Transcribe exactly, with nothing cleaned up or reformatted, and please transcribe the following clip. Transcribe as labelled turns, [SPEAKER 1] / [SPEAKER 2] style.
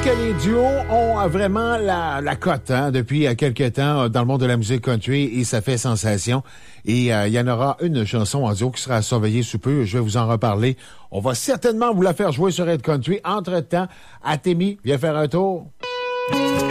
[SPEAKER 1] que les duos ont vraiment la, la cote hein, depuis quelques temps dans le monde de la musique country et ça fait sensation. Et euh, il y en aura une chanson en duo qui sera surveillée sous peu. Je vais vous en reparler. On va certainement vous la faire jouer sur Red Country. Entre-temps, Atemi, viens faire un tour.